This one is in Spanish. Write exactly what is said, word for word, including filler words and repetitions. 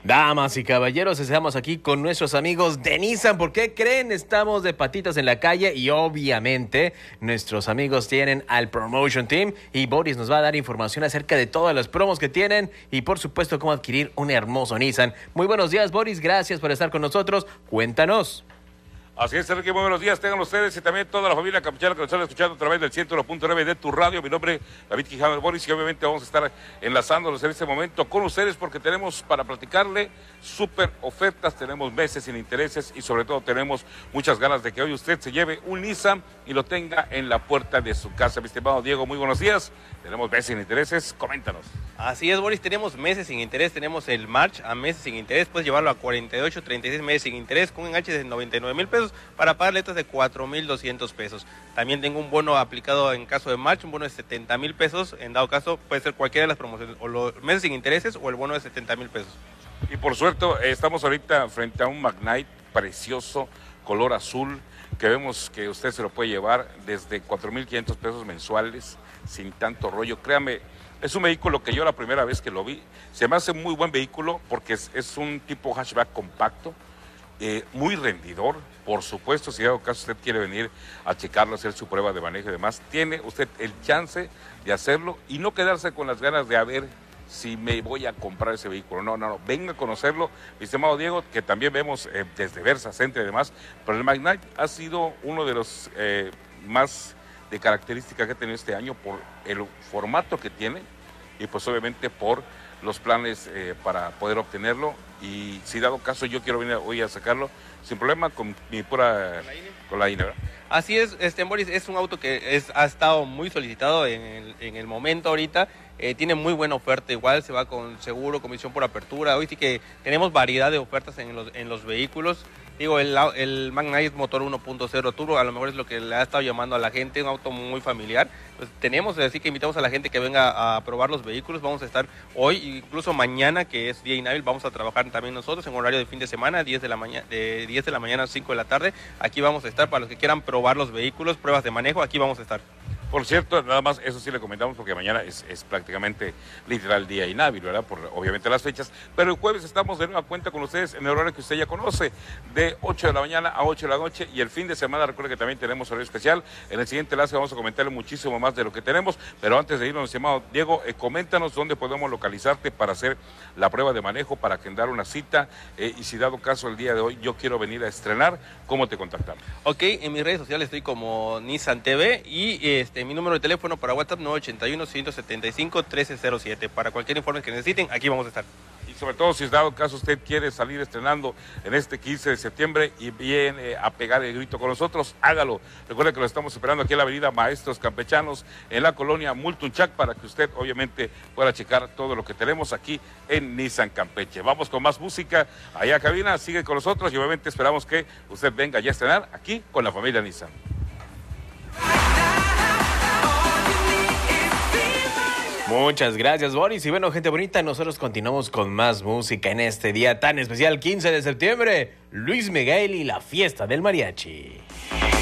Damas y caballeros, estamos aquí con nuestros amigos de Nissan. ¿Por qué creen? Estamos de patitas en la calle y obviamente nuestros amigos tienen al Promotion Team y Boris nos va a dar información acerca de todas las promos que tienen y por supuesto cómo adquirir un hermoso Nissan. Muy buenos días, Boris, gracias por estar con nosotros. Cuéntanos. Así es, Enrique, muy buenos días, tengan ustedes y también toda la familia campechana que nos están escuchando a través del ciento uno punto nueve de tu radio. Mi nombre es David Quijano Boris y obviamente vamos a estar enlazándonos en este momento con ustedes porque tenemos para platicarle súper ofertas, tenemos meses sin intereses y sobre todo tenemos muchas ganas de que hoy usted se lleve un Nissan y lo tenga en la puerta de su casa. Mi estimado Diego, muy buenos días, tenemos meses sin intereses, coméntanos. Así es, Boris, tenemos meses sin interés, tenemos el March a meses sin interés, puedes llevarlo a cuarenta y ocho, treinta y seis meses sin interés con un enganche de noventa y nueve mil pesos para pagar letras de cuatro mil doscientos pesos. También tengo un bono aplicado en caso de March, un bono de setenta mil pesos, en dado caso puede ser cualquiera de las promociones, o los meses sin intereses o el bono de setenta mil pesos. Y por suerte estamos ahorita frente a un Magnite precioso, color azul, que vemos que usted se lo puede llevar desde cuatro mil quinientos pesos mensuales, sin tanto rollo. Créame, es un vehículo que yo la primera vez que lo vi, se me hace muy buen vehículo porque es, es un tipo hatchback compacto, eh, muy rendidor. Por supuesto, si en dado caso usted quiere venir a checarlo, hacer su prueba de manejo y demás, tiene usted el chance de hacerlo y no quedarse con las ganas de a ver si me voy a comprar ese vehículo. No, no, no, venga a conocerlo, mi estimado Diego, que también vemos eh, desde Versa, Centra y demás, pero el Magnite ha sido uno de los eh, más de características que ha tenido este año por el formato que tiene y pues obviamente por los planes eh, para poder obtenerlo, y si dado caso yo quiero venir hoy a sacarlo sin problema con mi pura, con la I N E, ¿verdad? Así es, este Boris, es un auto que es, ha estado muy solicitado en el, en el momento ahorita, eh, tiene muy buena oferta, igual se va con seguro, comisión por apertura, hoy sí que tenemos variedad de ofertas en los, en los vehículos. Digo, el, el Magnite motor uno punto cero turbo, a lo mejor es lo que le ha estado llamando a la gente, un auto muy familiar. Pues tenemos, así que invitamos a la gente que venga a probar los vehículos. Vamos a estar hoy, incluso mañana, que es día inhábil, vamos a trabajar también nosotros en horario de fin de semana, diez de la mañana, de diez de la mañana a cinco de la tarde. Aquí vamos a estar para los que quieran probar los vehículos, pruebas de manejo, aquí vamos a estar. Por cierto, nada más, eso sí le comentamos porque mañana es, es prácticamente literal día inhábil, ¿verdad? Por obviamente las fechas, pero el jueves estamos de nueva cuenta con ustedes en el horario que usted ya conoce, de ocho de la mañana a ocho de la noche, y el fin de semana recuerde que también tenemos horario especial. En el siguiente enlace vamos a comentarle muchísimo más de lo que tenemos, pero antes de irnos, estimado Diego, eh, coméntanos dónde podemos localizarte para hacer la prueba de manejo, para agendar una cita, eh, y si dado caso el día de hoy yo quiero venir a estrenar, ¿cómo te contactamos? Ok, en mis redes sociales estoy como Nissan T V y este mi número de teléfono para WhatsApp nueve ocho uno, ciento setenta y cinco, uno tres cero siete. Para cualquier informe que necesiten, aquí vamos a estar. Y sobre todo si dado caso usted quiere salir estrenando en este quince de septiembre y viene a pegar el grito con nosotros, hágalo. Recuerde que lo estamos esperando aquí en la avenida Maestros Campechanos, en la colonia Multunchac, para que usted obviamente pueda checar todo lo que tenemos aquí en Nissan Campeche. Vamos con más música allá a cabina, sigue con nosotros y obviamente esperamos que usted venga ya a estrenar aquí con la familia Nissan. Muchas gracias, Boris. Y bueno, gente bonita, nosotros continuamos con más música en este día tan especial, quince de septiembre. Luis Miguel y la fiesta del mariachi.